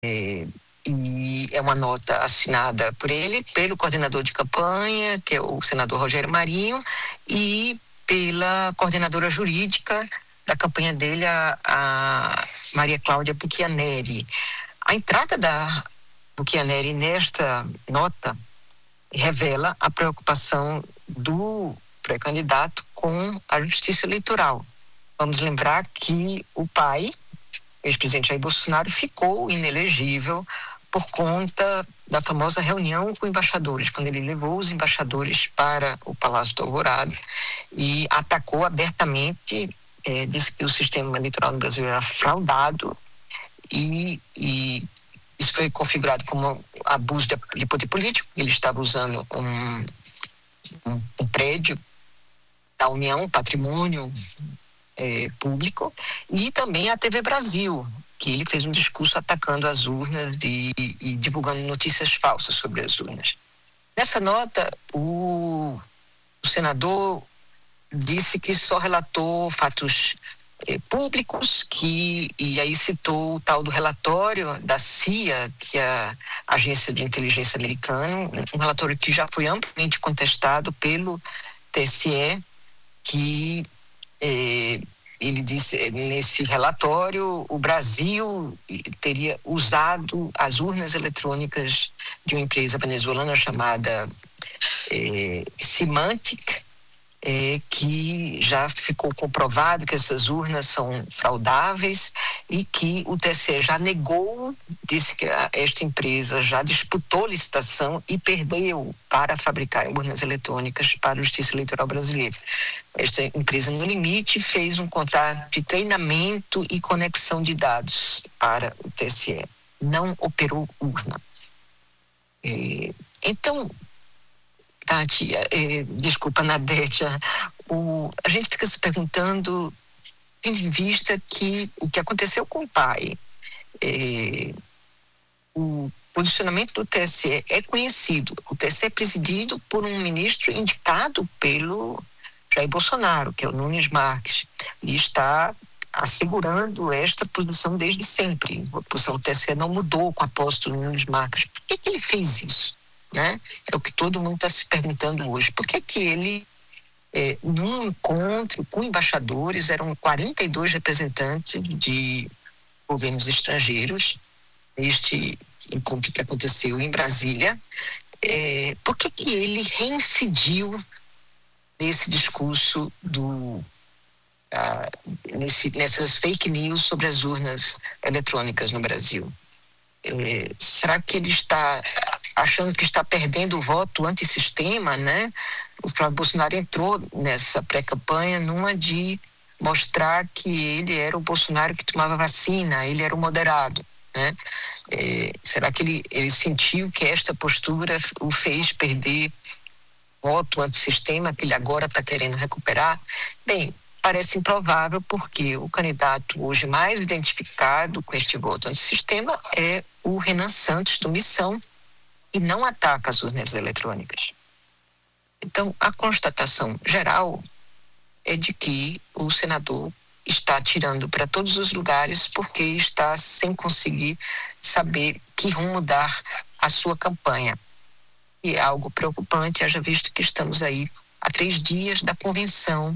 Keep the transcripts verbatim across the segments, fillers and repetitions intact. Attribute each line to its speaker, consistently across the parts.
Speaker 1: É, e é uma nota assinada por ele, pelo coordenador de campanha, que é o senador Rogério Marinho, e pela coordenadora jurídica da campanha dele, a, a Maria Cláudia Pucchianeri. A entrada da Pucchianeri nesta nota revela a preocupação do pré-candidato com a justiça eleitoral. Vamos lembrar que o pai, o ex-presidente Jair Bolsonaro, ficou inelegível por conta da famosa reunião com embaixadores, quando ele levou os embaixadores para o Palácio do Alvorada e atacou abertamente, eh, disse que o sistema eleitoral no Brasil era fraudado e, e isso foi configurado como abuso de, de poder político. Ele estava usando um, um, um prédio da União, patrimônio é, público, e também a T V Brasil, que ele fez um discurso atacando as urnas e, e divulgando notícias falsas sobre as urnas. Nessa nota, o, o senador disse que só relatou fatos eh, públicos, que, e aí citou o tal do relatório da C I A, que é a Agência de Inteligência Americana, um relatório que já foi amplamente contestado pelo T S E, que eh, ele disse nesse relatório o Brasil teria usado as urnas eletrônicas de uma empresa venezuelana chamada eh, Symantec, É, que já ficou comprovado que essas urnas são fraudáveis e que o T S E já negou, disse que a, esta empresa já disputou licitação e perdeu para fabricar urnas eletrônicas para a Justiça Eleitoral Brasileira. Esta empresa, no limite, fez um contrato de treinamento e conexão de dados para o T S E. Não operou urna. É, então, Tati, eh, desculpa, Nadédia, o, a gente fica se perguntando, tendo em vista que o que aconteceu com o pai, eh, o posicionamento do T S E é conhecido. O T S E é presidido por um ministro indicado pelo Jair Bolsonaro, que é o Nunes Marques, e está assegurando esta posição desde sempre. A posição do T S E não mudou com a posse do Nunes Marques. Por que, que ele fez isso? Né? É o que todo mundo está se perguntando hoje. Por que que ele, é, num encontro com embaixadores, eram quarenta e dois representantes de governos estrangeiros, este encontro que aconteceu em Brasília, é, por que que ele reincidiu nesse discurso do ah, nesse, nessas fake news sobre as urnas eletrônicas no Brasil? É, será que ele está achando que está perdendo o voto antissistema, né? O Flávio Bolsonaro entrou nessa pré-campanha numa de mostrar que ele era o Bolsonaro que tomava vacina, ele era o moderado, né? É, será que ele, ele sentiu que esta postura o fez perder voto antissistema, que ele agora está querendo recuperar? Bem, parece improvável, porque o candidato hoje mais identificado com este voto antissistema é o Renan Santos, do Missão, e não ataca as urnas eletrônicas. Então, a constatação geral é de que o senador está atirando para todos os lugares porque está sem conseguir saber que rumo dar à sua campanha. E é algo preocupante, haja visto que estamos aí há três dias da convenção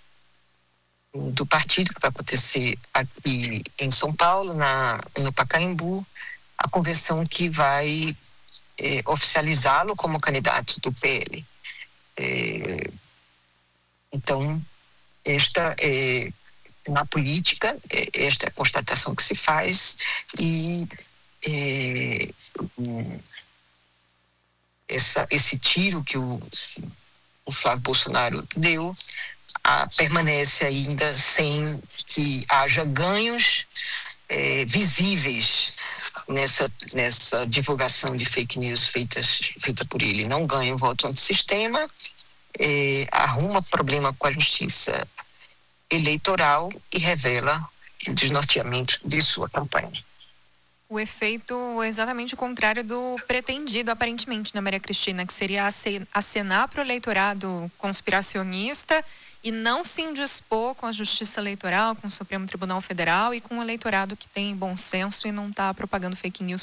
Speaker 1: do partido, que vai acontecer aqui em São Paulo, na, no Pacaembu, a convenção que vai é, oficializá-lo como candidato do P L. É, então, esta é, na política, é, esta é a constatação que se faz, e é, essa, esse tiro que o, o Flávio Bolsonaro deu a, permanece ainda sem que haja ganhos é, visíveis nessa, nessa divulgação de fake news feitas, feita por ele. Não ganha o voto antissistema, é, arruma problema com a justiça eleitoral e revela o desnorteamento de sua campanha.
Speaker 2: O efeito exatamente o contrário do pretendido, aparentemente, na Maria Cristina, que seria acenar para o eleitorado conspiracionista e não se indispor com a Justiça Eleitoral, com o Supremo Tribunal Federal e com o eleitorado que tem bom senso e não está propagando fake news